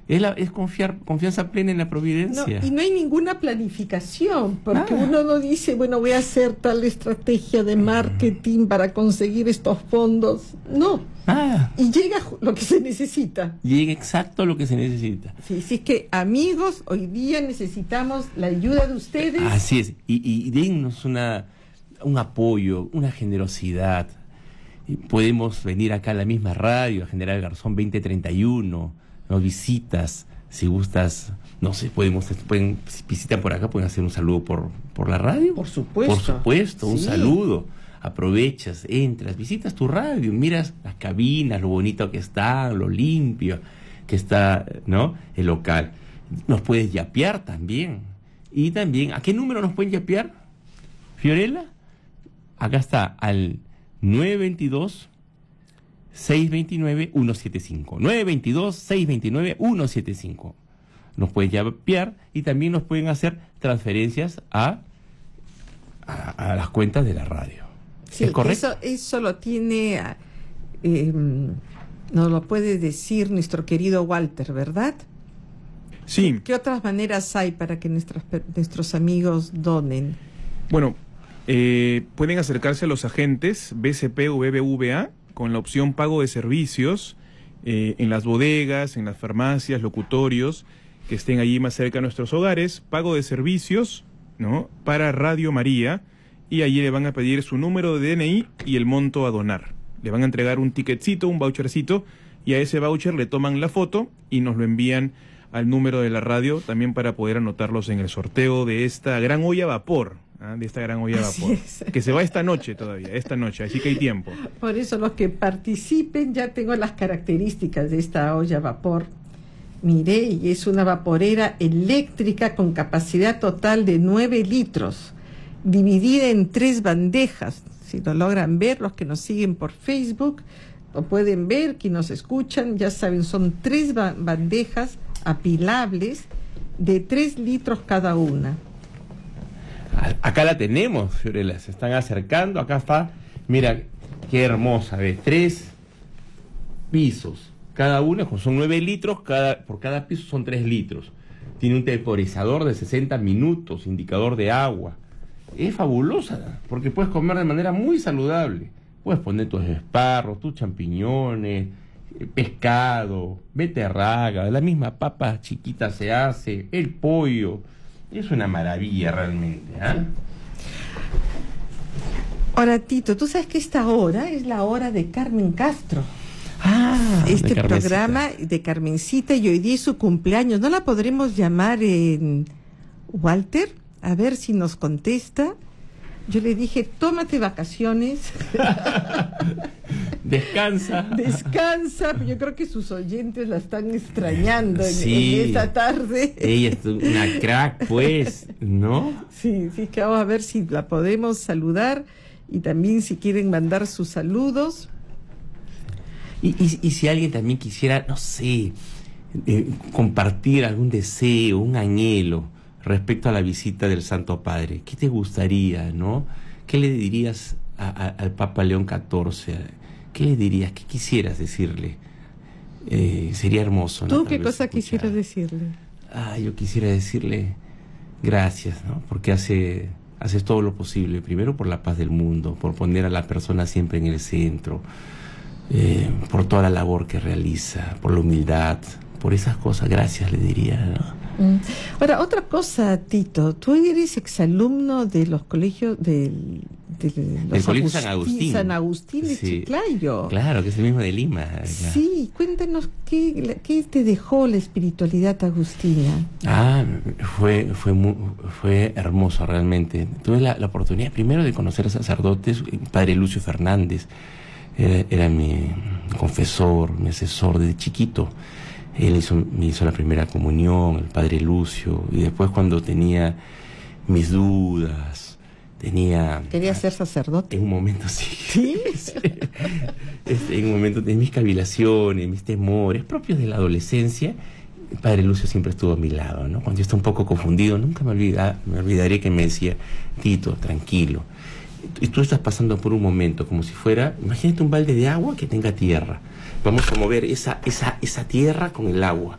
Es confianza plena en la providencia. No, y no hay ninguna planificación, porque uno no dice, bueno, voy a hacer tal estrategia de marketing para conseguir estos fondos. No. Y llega lo que se necesita. Llega exacto lo que se necesita. Sí, sí, es que, amigos, hoy día necesitamos la ayuda de ustedes. Así es. Y dennos un apoyo, una generosidad. Podemos venir acá a la misma radio, a General Garzón 2031. Nos visitas, si gustas, no sé, si visitan por acá, pueden hacer un saludo por la radio. Por supuesto. Por supuesto, un saludo. Aprovechas, entras, visitas tu radio, miras las cabinas, lo bonito que está, lo limpio que está, ¿no? El local. Nos puedes yapear también. Y también, ¿a qué número nos pueden yapear, Fiorella? Acá está, al 922-629-175. 922-629-175. Nos pueden yapear y también nos pueden hacer transferencias a las cuentas de la radio. Sí, ¿es correcto? Eso lo tiene, nos lo puede decir nuestro querido Walter, ¿verdad? Sí. ¿Qué otras maneras hay para que nuestros amigos donen? Bueno, pueden acercarse a los agentes BCP o BBVA con la opción pago de servicios en las bodegas, en las farmacias, locutorios que estén allí más cerca de nuestros hogares, pago de servicios, ¿no?, para Radio María, y allí le van a pedir su número de DNI y el monto a donar. Le van a entregar un ticketcito, un vouchercito, y a ese voucher le toman la foto y nos lo envían al número de la radio, también para poder anotarlos en el sorteo de esta gran olla a vapor. De esta gran olla de vapor, que se va esta noche todavía, así que hay tiempo. Por eso los que participen, ya tengo las características de esta olla a vapor. Mire, y es una vaporera eléctrica con capacidad total de 9 litros, dividida en 3 bandejas. Si lo logran ver, los que nos siguen por Facebook, lo pueden ver, quienes nos escuchan, ya saben, son 3 bandejas apilables de 3 litros cada una. Acá la tenemos, Fiorella, se están acercando, acá está, mira, qué hermosa, ¿ves? 3 pisos, cada una, son 9 litros, por cada piso son 3 litros. Tiene un temporizador de 60 minutos, indicador de agua. Es fabulosa, porque puedes comer de manera muy saludable. Puedes poner tus esparros, tus champiñones, pescado, beterraga, la misma papa chiquita se hace, el pollo. Es una maravilla realmente, ¿eh? Ahora, Tito, tú sabes que esta hora es la hora de Carmen Castro. Este programa de Carmencita, y hoy día es su cumpleaños. ¿No la podremos llamar Walter? A ver si nos contesta. Yo le dije, tómate vacaciones. Descansa. Yo creo que sus oyentes la están extrañando en esta tarde. Ella es una crack, pues, ¿no? Sí, que vamos a ver si la podemos saludar, y también si quieren mandar sus saludos. Y si alguien también quisiera, no sé, compartir algún deseo, un anhelo respecto a la visita del Santo Padre, ¿qué te gustaría, no? ¿Qué le dirías al Papa León XIV? ¿Qué le dirías? ¿Qué quisieras decirle? Sería hermoso, ¿no? ¿Tú qué cosa quisieras decirle? Yo quisiera decirle gracias, ¿no? Porque haces todo lo posible, primero por la paz del mundo, por poner a la persona siempre en el centro, por toda la labor que realiza, por la humildad, por esas cosas. Gracias, le diría, ¿no? Ahora, otra cosa, Tito, tú eres exalumno de los colegios del Colegio San Agustín de Chiclayo. Claro, que es el mismo de Lima. Sí, cuéntanos qué te dejó la espiritualidad agustina. Fue hermoso realmente. Tuve la oportunidad primero de conocer a sacerdotes. Padre Lucio Fernández era mi confesor, mi asesor desde chiquito. Él me hizo la primera comunión, el Padre Lucio, y después cuando tenía mis dudas, ¿Quería ser sacerdote? En un momento sí. En un momento de mis cavilaciones, mis temores propios de la adolescencia, el Padre Lucio siempre estuvo a mi lado, ¿no? Cuando yo estaba un poco confundido, nunca me olvidaré que me decía, Tito, tranquilo, y tú estás pasando por un momento como si fuera, imagínate un balde de agua que tenga tierra. Vamos a mover esa tierra con el agua.